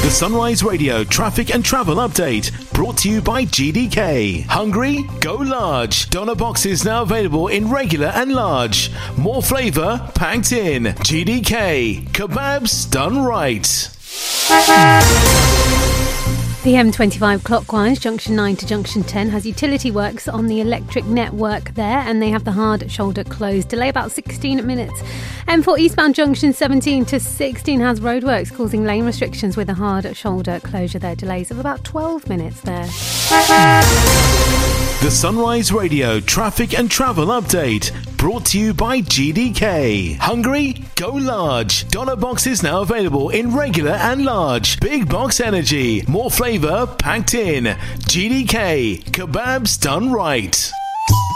The Sunrise Radio traffic and travel update brought to you by GDK. Hungry? Go large. Doner boxes now available in regular and large. More flavour packed in. GDK. Kebabs done right. The M25 clockwise, junction 9 to junction 10, has utility works on the electric network there, and they have the hard shoulder closed. Delay about 16 minutes. M4 eastbound junction 17 to 16 has roadworks causing lane restrictions with a hard shoulder closure there. Delays of about 12 minutes there. The Sunrise Radio traffic and travel update brought to you by GDK. Hungry? Go large. Doner boxes now available in regular and large. Big box energy. More flavour packed in. GDK. Kebabs done right.